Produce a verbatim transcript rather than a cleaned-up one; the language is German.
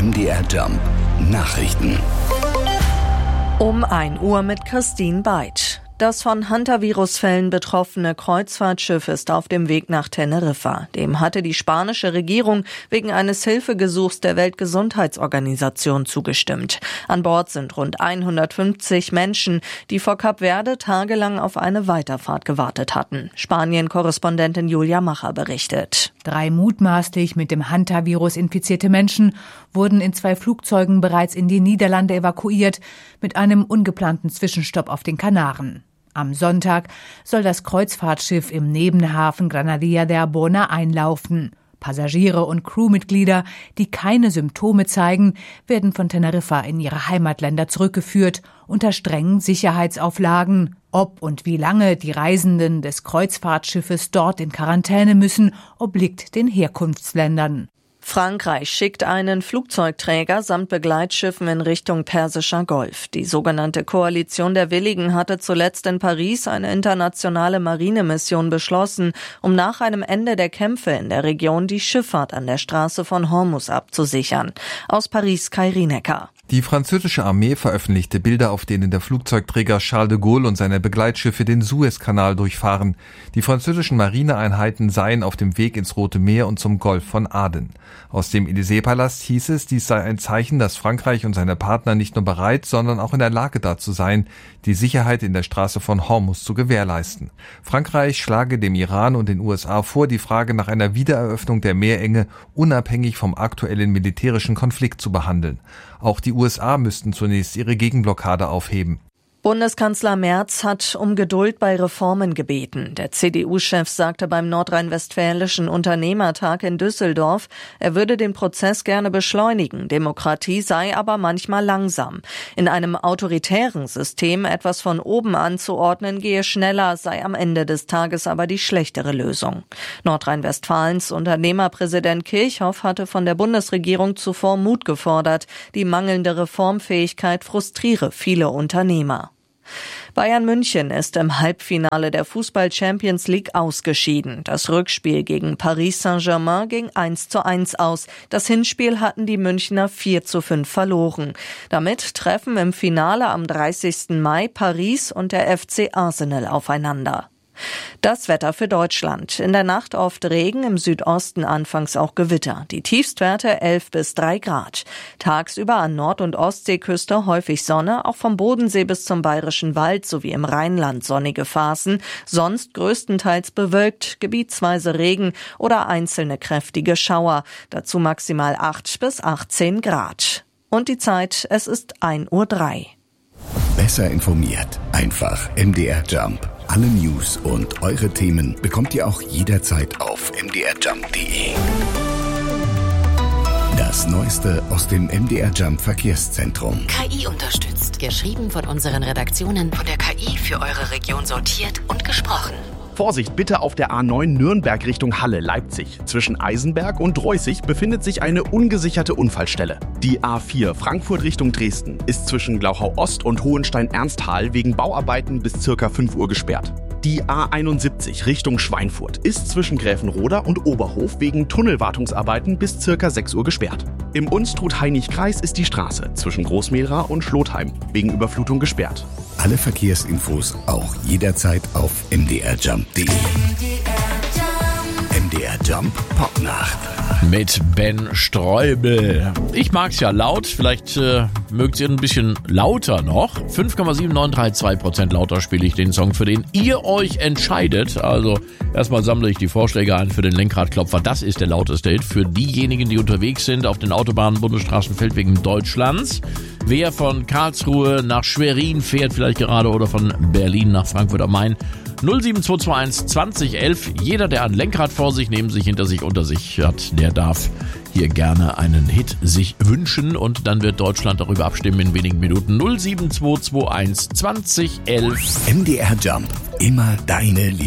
M D R Jump Nachrichten. Um ein Uhr mit Christine Beitsch. Das von Hantavirus-Fällen betroffene Kreuzfahrtschiff ist auf dem Weg nach Teneriffa. Dem hatte die spanische Regierung wegen eines Hilfegesuchs der Weltgesundheitsorganisation zugestimmt. An Bord sind rund hundertfünfzig Menschen, die vor Kap Verde tagelang auf eine Weiterfahrt gewartet hatten. Spanien-Korrespondentin Julia Macher berichtet. Drei mutmaßlich mit dem Hantavirus infizierte Menschen wurden in zwei Flugzeugen bereits in die Niederlande evakuiert, mit einem ungeplanten Zwischenstopp auf den Kanaren. Am Sonntag soll das Kreuzfahrtschiff im Nebenhafen Granadilla de Arbona einlaufen. Passagiere und Crewmitglieder, die keine Symptome zeigen, werden von Teneriffa in ihre Heimatländer zurückgeführt, unter strengen Sicherheitsauflagen. Ob und wie lange die Reisenden des Kreuzfahrtschiffes dort in Quarantäne müssen, obliegt den Herkunftsländern. Frankreich schickt einen Flugzeugträger samt Begleitschiffen in Richtung Persischer Golf. Die sogenannte Koalition der Willigen hatte zuletzt in Paris eine internationale Marinemission beschlossen, um nach einem Ende der Kämpfe in der Region die Schifffahrt an der Straße von Hormuz abzusichern. Aus Paris Kai Rienecker. Die französische Armee veröffentlichte Bilder, auf denen der Flugzeugträger Charles de Gaulle und seine Begleitschiffe den Suezkanal durchfahren. Die französischen Marineeinheiten seien auf dem Weg ins Rote Meer und zum Golf von Aden. Aus dem Élysée-Palast hieß es, dies sei ein Zeichen, dass Frankreich und seine Partner nicht nur bereit, sondern auch in der Lage dazu seien, die Sicherheit in der Straße von Hormuz zu gewährleisten. Frankreich schlage dem Iran und den U S A vor, die Frage nach einer Wiedereröffnung der Meerenge unabhängig vom aktuellen militärischen Konflikt zu behandeln. Auch die U S A müssten zunächst ihre Gegenblockade aufheben. Bundeskanzler Merz hat um Geduld bei Reformen gebeten. Der C D U-Chef sagte beim nordrhein-westfälischen Unternehmertag in Düsseldorf, er würde den Prozess gerne beschleunigen. Demokratie sei aber manchmal langsam. In einem autoritären System etwas von oben anzuordnen gehe schneller, sei am Ende des Tages aber die schlechtere Lösung. Nordrhein-Westfalens Unternehmerpräsident Kirchhoff hatte von der Bundesregierung zuvor Mut gefordert. Die mangelnde Reformfähigkeit frustriere viele Unternehmer. Bayern München ist im Halbfinale der Fußball-Champions League ausgeschieden. Das Rückspiel gegen Paris Saint-Germain ging eins zu eins aus. Das Hinspiel hatten die Münchner vier zu fünf verloren. Damit treffen im Finale am dreißigsten Mai Paris und der F C Arsenal aufeinander. Das Wetter für Deutschland. In der Nacht oft Regen, im Südosten anfangs auch Gewitter. Die Tiefstwerte elf bis drei Grad. Tagsüber an Nord- und Ostseeküste häufig Sonne, auch vom Bodensee bis zum Bayerischen Wald sowie im Rheinland sonnige Phasen. Sonst größtenteils bewölkt, gebietsweise Regen oder einzelne kräftige Schauer. Dazu maximal acht bis achtzehn Grad. Und die Zeit, es ist ein Uhr drei. Besser informiert. Einfach M D R Jump. Alle News und eure Themen bekommt ihr auch jederzeit auf m d r jump punkt d e. Das Neueste aus dem M D R Jump Verkehrszentrum. K I unterstützt. Geschrieben von unseren Redaktionen, von der K I für eure Region sortiert und gesprochen. Vorsicht bitte auf der A neun Nürnberg Richtung Halle, Leipzig. Zwischen Eisenberg und Reußig befindet sich eine ungesicherte Unfallstelle. Die A vier Frankfurt Richtung Dresden ist zwischen Glauchau Ost und Hohenstein-Ernsthal wegen Bauarbeiten bis circa fünf Uhr gesperrt. Die A einundsiebzig Richtung Schweinfurt ist zwischen Gräfenroda und Oberhof wegen Tunnelwartungsarbeiten bis circa sechs Uhr gesperrt. Im Unstrut-Heinig-Kreis ist die Straße zwischen Großmehlra und Schlotheim wegen Überflutung gesperrt. Alle Verkehrsinfos auch jederzeit auf m d r jump punkt d e. M D R Jump Popnacht. Mit Ben Streubel. Ich mag's ja laut, vielleicht äh, mögt ihr ein bisschen lauter noch. fünf Komma sieben neun drei zwei Prozent lauter spiele ich den Song, für den ihr euch entscheidet. Also erstmal sammle ich die Vorschläge ein für den Lenkradklopfer. Das ist der lauteste Hit für diejenigen, die unterwegs sind auf den Autobahnen, Bundesstraßen, Feldwegen Deutschlands. Wer von Karlsruhe nach Schwerin fährt vielleicht gerade oder von Berlin nach Frankfurt am Main. null sieben zwei zwei eins zwanzig elf. Jeder, der ein Lenkrad vor sich, neben sich, hinter sich, unter sich hat, der darf hier gerne einen Hit sich wünschen und dann wird Deutschland darüber abstimmen in wenigen Minuten. null sieben zwei zwei eins zwanzig elf. M D R Jump. Immer deine Liebe.